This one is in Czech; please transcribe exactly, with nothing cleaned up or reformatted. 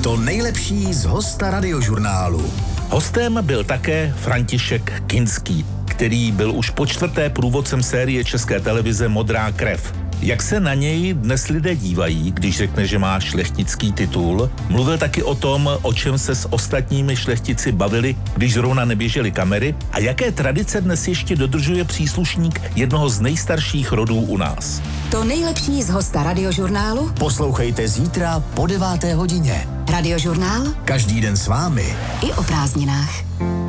To nejlepší z hosta Radiožurnálu. Hostem byl také František Kinský, který byl už po čtvrté průvodcem série České televize Modrá krev. Jak se na něj dnes lidé dívají, když řekne, že má šlechtický titul? Mluvil taky o tom, o čem se s ostatními šlechtici bavili, když zrovna neběžely kamery, a jaké tradice dnes ještě dodržuje příslušník jednoho z nejstarších rodů u nás. To nejlepší z hosta Radiožurnálu Poslouchejte zítra po deváté hodině. Radiožurnál Každý den s vámi i o prázdninách.